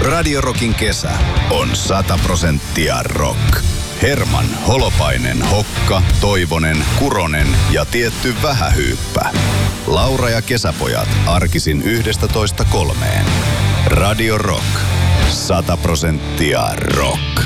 Radio Rockin kesä on 100% rock. Herman, Holopainen, Hokka, Toivonen, Kuronen ja tietty Vähähyyppä. Laura ja kesäpojat arkisin 11:3. Radio Rock. 100% rock.